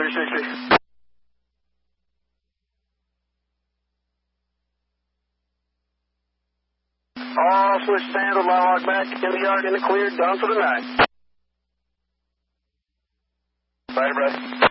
3060. All switch handled, log back in the yard in the clear, done for the night. Right, brother.